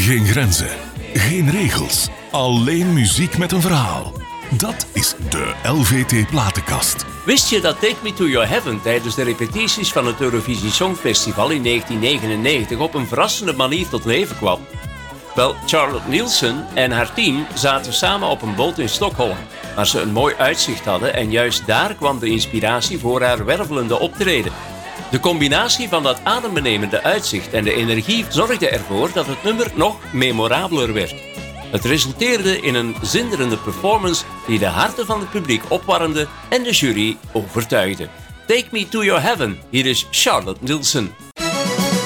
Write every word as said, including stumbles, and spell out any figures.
Geen grenzen, geen regels, alleen muziek met een verhaal. Dat is de L V T Platenkast. Wist je dat Take Me To Your Heaven tijdens de repetities van het Eurovisie Songfestival in negentien negenennegentig op een verrassende manier tot leven kwam? Wel, Charlotte Nielsen en haar team zaten samen op een boot in Stockholm, waar ze een mooi uitzicht hadden en juist daar kwam de inspiratie voor haar wervelende optreden. De combinatie van dat adembenemende uitzicht en de energie zorgde ervoor dat het nummer nog memorabeler werd. Het resulteerde in een zinderende performance die de harten van het publiek opwarmde en de jury overtuigde. Take Me To Your Heaven, hier is Charlotte Nielsen.